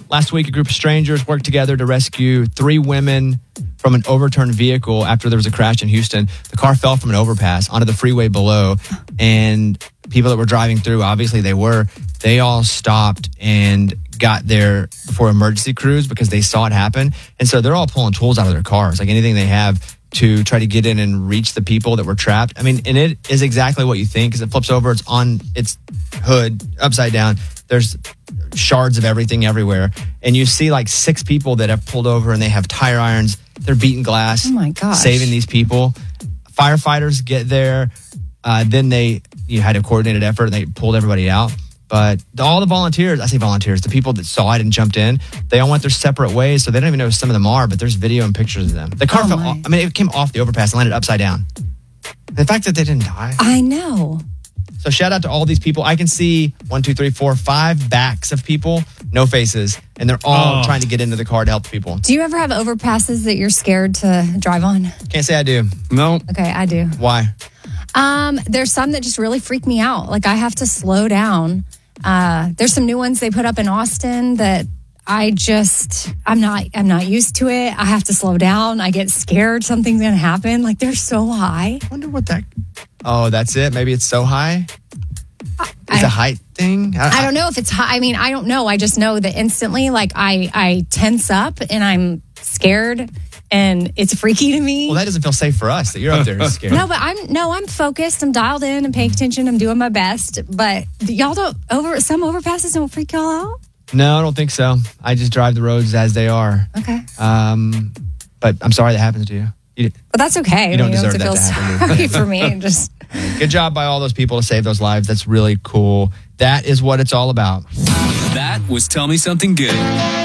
Last week, a group of strangers worked together to rescue 3 women from an overturned vehicle after there was a crash in Houston. The car fell from an overpass onto the freeway below, and people that were driving through, obviously they all stopped and got there before emergency crews because they saw it happen. And so they're all pulling tools out of their cars, like anything they have to try to get in and reach the people that were trapped. I mean, and it is exactly what you think because it flips over. It's on its hood upside down. There's shards of everything everywhere. And you see like 6 people that have pulled over and they have tire irons. They're beating glass. Oh my gosh. Saving these people. Firefighters get there. Then you had a coordinated effort and they pulled everybody out. But all the volunteers, I say volunteers, the people that saw it and jumped in, they all went their separate ways. So they don't even know who some of them are, but there's video and pictures of them. The car fell off. I mean, it came off the overpass and landed upside down. The fact that they didn't die. I know. So shout out to all these people. I can see 1, 2, 3, 4, 5 backs of people, no faces, and they're all trying to get into the car to help the people. Do you ever have overpasses that you're scared to drive on? Can't say I do. No. Okay, I do. Why? There's some that just really freak me out. Like I have to slow down. There's some new ones they put up in Austin that I'm not used to it. I have to slow down. I get scared something's going to happen. Like they're so high. I wonder what oh, that's it. Maybe it's so high. It's a height thing. I don't know if it's high. I mean, I don't know. I just know that instantly, like I tense up and I'm scared and it's freaky to me. Well, that doesn't feel safe for us that you're up there scared. No, but I'm focused. I'm dialed in and paying attention. I'm doing my best. But y'all some overpasses don't freak y'all out? No, I don't think so. I just drive the roads as they are. Okay. But I'm sorry that happens to you. But that's okay. You don't deserve to that feel to happen. sorry for me. Just good job by all those people to save those lives. That's really cool. That is what it's all about. That was Tell Me Something Good.